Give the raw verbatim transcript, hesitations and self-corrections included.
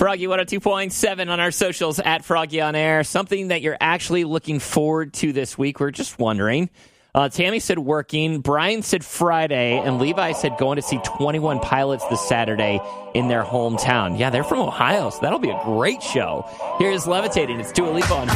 Froggy one oh two point seven on our socials at Froggy on Air. Something that you're actually looking forward to this week. We're just wondering. Uh, Tammy said working. Brian said Friday. And Levi said going to see twenty-one Pilots this Saturday in their hometown. Yeah, they're from Ohio, so that'll be a great show. Here's Levitating. It's Dua Lipa on